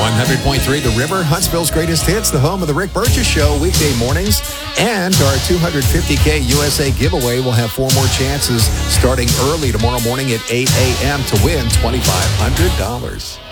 100.3 The River, Huntsville's greatest hits, the home of the Rick Burgess Show, weekday mornings. And our $250K USA giveaway will have 4 more chances starting early tomorrow morning at 8 a.m. to win $2,500.